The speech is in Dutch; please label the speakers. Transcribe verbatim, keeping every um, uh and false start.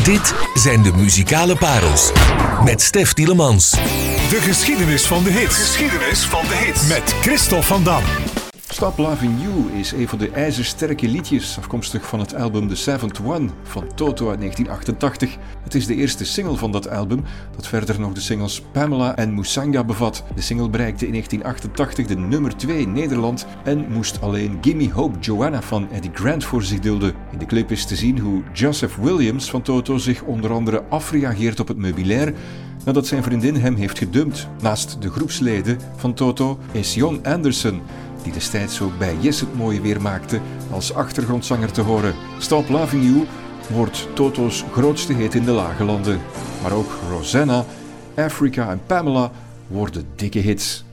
Speaker 1: Dit zijn de muzikale parels met Stef Tielemans.
Speaker 2: De geschiedenis van de hits.
Speaker 3: De geschiedenis van de hits.
Speaker 2: Met Christophe van Dam.
Speaker 4: Stop Loving You is een van de ijzersterke liedjes afkomstig van het album The Seventh One van Toto uit negentien achtentachtig. Het is de eerste single van dat album dat verder nog de singles Pamela en Musanga bevat. De single bereikte in negentien achtentachtig de nummer twee in Nederland en moest alleen Gimme Hope Joanna van Eddie Grant voor zich dulden. In de clip is te zien hoe Joseph Williams van Toto zich onder andere afreageert op het meubilair nadat zijn vriendin hem heeft gedumpt. Naast de groepsleden van Toto is Jon Anderson, die destijds ook bij Yes het mooie weer maakte, als achtergrondzanger te horen. Stop Loving You wordt Toto's grootste hit in de lage landen. Maar ook Rosanna, Africa en Pamela worden dikke hits.